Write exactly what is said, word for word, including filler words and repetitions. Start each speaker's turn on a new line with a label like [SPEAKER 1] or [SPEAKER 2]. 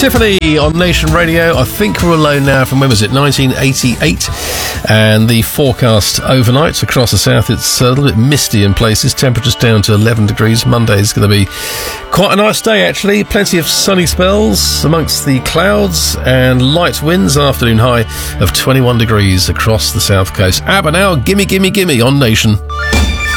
[SPEAKER 1] Tiffany on Nation Radio. I think we're alone now from, when was it, nineteen eighty-eight, and the forecast overnight across the south, it's a little bit misty in places, temperatures down to eleven degrees. Monday is going to be quite a nice day actually, plenty of sunny spells amongst the clouds and light winds, afternoon high of twenty-one degrees across the south coast. ABBA now, gimme gimme gimme on Nation.